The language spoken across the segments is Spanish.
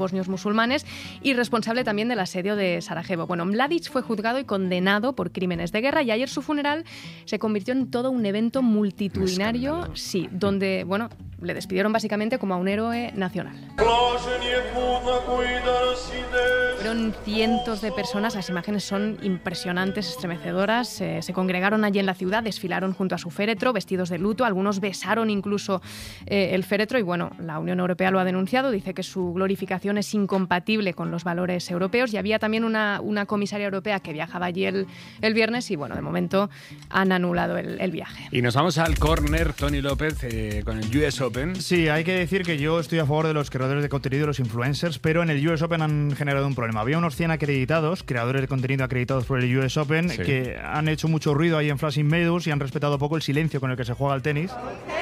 bosnios musulmanes y responsable también del asedio de Sarajevo. Bueno, Mladic fue juzgado y condenado por crímenes de guerra y ayer su funeral se convirtió en todo un evento multitudinario, sí, donde, bueno, le despidieron básicamente como a un héroe nacional. Fueron cientos de personas, las imágenes son impresionantes, estremecedoras, se congregaron allí en la ciudad, desfilaron junto a su féretro, vestidos de luto, algunos besaron incluso el féretro y bueno, la Unión Europea lo ha denunciado, dice que su glorificación es incompatible con los valores europeos y había también una comisaria europea que viajaba allí el viernes y bueno, de momento han anulado el viaje. Y nos vamos al córner, Tony López, con el US Open. Sí, hay que decir que yo estoy a favor de los creadores de contenido, los influencers, pero en el US Open han generado un problema. Había unos 100 acreditados, creadores de contenido acreditados por el US Open, sí, que han hecho mucho ruido ahí en Flushing Meadows y han respetado poco el silencio con el que se juega al tenis.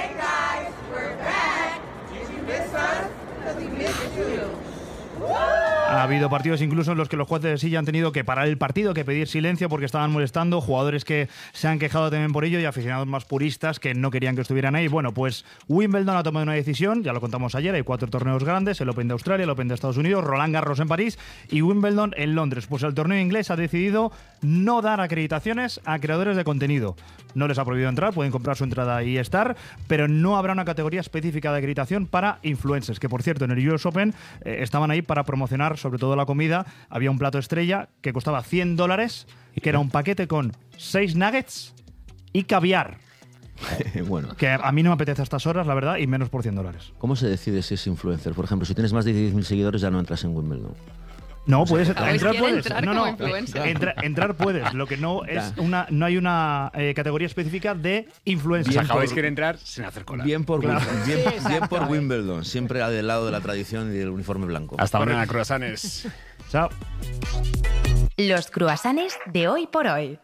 Ha habido partidos incluso en los que los jueces de silla han tenido que parar el partido, que pedir silencio porque estaban molestando, jugadores que se han quejado también por ello y aficionados más puristas que no querían que estuvieran ahí. Bueno, pues Wimbledon ha tomado una decisión, ya lo contamos ayer, hay 4 torneos grandes, el Open de Australia, el Open de Estados Unidos, Roland Garros en París y Wimbledon en Londres. Pues el torneo inglés ha decidido no dar acreditaciones a creadores de contenido. No les ha prohibido entrar, pueden comprar su entrada y estar, pero no habrá una categoría específica de acreditación para influencers, que por cierto en el US Open estaban ahí para promocionar sobre todo la comida. Había un plato estrella que costaba $100, que era un paquete con 6 nuggets y caviar. Bueno. Que a mí no me apetece a estas horas, la verdad, y menos por $100. ¿Cómo se decide si es influencer? Por ejemplo, si tienes más de 10.000 seguidores ya no entras en Wimbledon. No, puedes entrar, puedes. Entrar puedes. Lo que no es no hay una categoría específica de influencer. Acabáis quiere entrar sin hacer cola. Bien por Wimbledon, siempre del lado de la tradición y del uniforme blanco. Hasta mañana, cruasanes. Chao. Los cruasanes de Hoy por Hoy.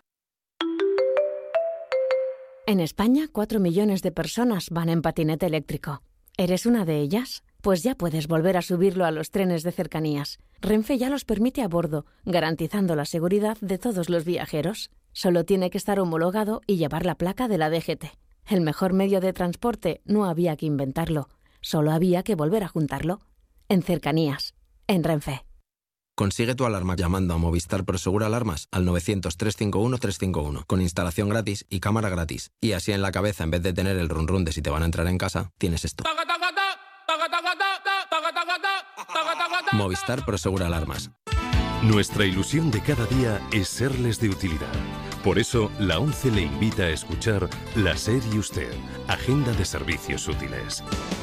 En España, 4 millones de personas van en patinete eléctrico. ¿Eres una de ellas? Pues ya puedes volver a subirlo a los trenes de cercanías. Renfe ya los permite a bordo, garantizando la seguridad de todos los viajeros. Solo tiene que estar homologado y llevar la placa de la DGT. El mejor medio de transporte no había que inventarlo, solo había que volver a juntarlo. En cercanías, en Renfe. Consigue tu alarma llamando a Movistar Prosegur Alarmas al 900-351-351 con instalación gratis y cámara gratis. Y así en la cabeza, en vez de tener el run run de si te van a entrar en casa, tienes esto. Movistar Prosegur Alarmas. Nuestra ilusión de cada día es serles de utilidad. Por eso, la ONCE le invita a escuchar La SER y Usted, Agenda de Servicios Útiles.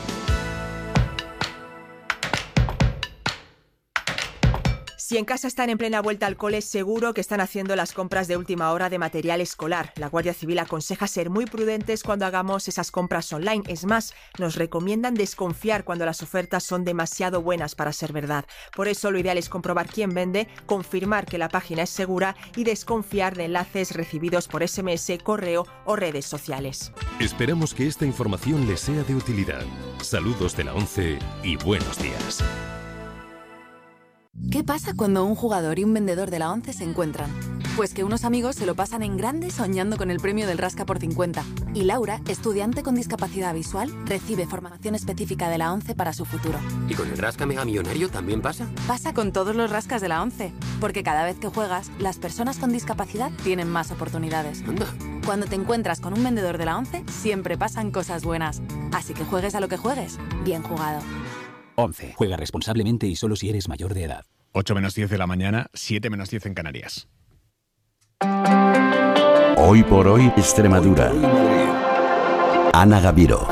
Si en casa están en plena vuelta al cole, seguro que están haciendo las compras de última hora de material escolar. La Guardia Civil aconseja ser muy prudentes cuando hagamos esas compras online. Es más, nos recomiendan desconfiar cuando las ofertas son demasiado buenas para ser verdad. Por eso lo ideal es comprobar quién vende, confirmar que la página es segura y desconfiar de enlaces recibidos por SMS, correo o redes sociales. Esperamos que esta información les sea de utilidad. Saludos de la ONCE y buenos días. ¿Qué pasa cuando un jugador y un vendedor de la ONCE se encuentran? Pues que unos amigos se lo pasan en grande soñando con el premio del Rasca por 50. Y Laura, estudiante con discapacidad visual, recibe formación específica de la ONCE para su futuro. ¿Y con el Rasca Mega Millonario también pasa? Pasa con todos los rascas de la ONCE, porque cada vez que juegas, las personas con discapacidad tienen más oportunidades. Anda. Cuando te encuentras con un vendedor de la ONCE, siempre pasan cosas buenas. Así que juegues a lo que juegues, bien jugado. 11. Juega responsablemente y solo si eres mayor de edad. 8 menos 10 de la mañana, 7 menos 10 en Canarias. Hoy por hoy, Extremadura. Ana Gaviro.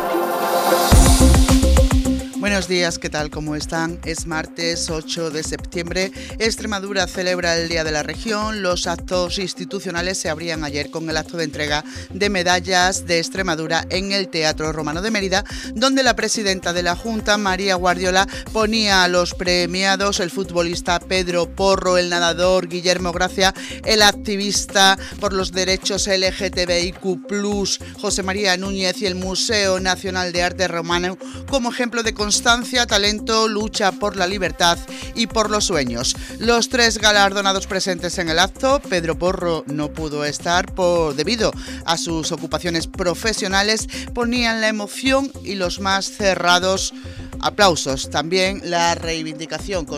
Buenos días, ¿qué tal? ¿Cómo están? Es martes 8 de septiembre. Extremadura celebra el Día de la Región. Los actos institucionales se abrían ayer con el acto de entrega de medallas de Extremadura en el Teatro Romano de Mérida, donde la presidenta de la Junta, María Guardiola, ponía a los premiados: el futbolista Pedro Porro, el nadador Guillermo Gracia, el activista por los derechos LGTBIQ+, José María Núñez, y el Museo Nacional de Arte Romano como ejemplo de constancia, talento, lucha por la libertad y por los sueños. Los 3 galardonados presentes en el acto, Pedro Porro no pudo estar debido a sus ocupaciones profesionales, ponían la emoción y los más cerrados aplausos. También la reivindicación